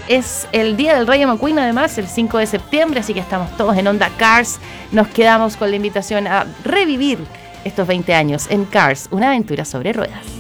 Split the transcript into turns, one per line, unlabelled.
es el día del Rayo McQueen, además, el 5 de septiembre, así que estamos todos en Onda Cars. Nos quedamos con la invitación a revivir estos 20 años en Cars, una aventura sobre ruedas.